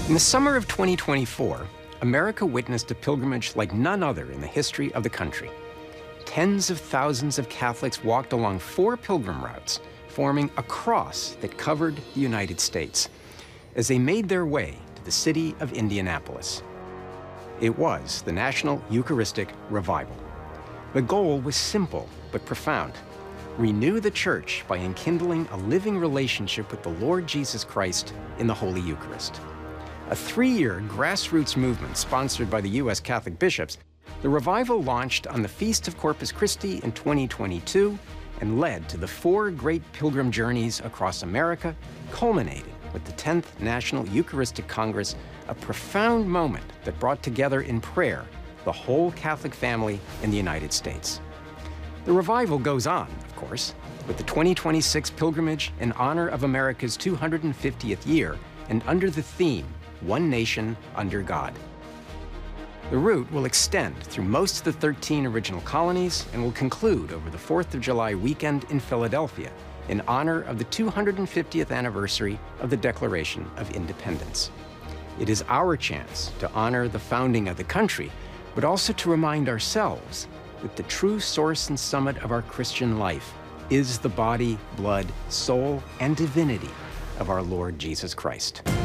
In the summer of 2024, America witnessed a pilgrimage like none other in the history of the country. Tens of thousands of Catholics walked along 4 pilgrim routes, forming a cross that covered the United States, as they made their way to the city of Indianapolis. It was the National Eucharistic Revival. The goal was simple but profound: renew the Church by enkindling a living relationship with the Lord Jesus Christ in the Holy Eucharist. A 3-year grassroots movement sponsored by the U.S. Catholic bishops, the revival launched on the Feast of Corpus Christi in 2022 and led to the 4 great pilgrim journeys across America, culminating with the 10th National Eucharistic Congress, a profound moment that brought together in prayer the whole Catholic family in the United States. The revival goes on, of course, with the 2026 pilgrimage in honor of America's 250th year and under the theme, One Nation Under God. The route will extend through most of the 13 original colonies and will conclude over the 4th of July weekend in Philadelphia in honor of the 250th anniversary of the Declaration of Independence. It is our chance to honor the founding of the country, but also to remind ourselves that the true source and summit of our Christian life is the body, blood, soul, and divinity of our Lord Jesus Christ.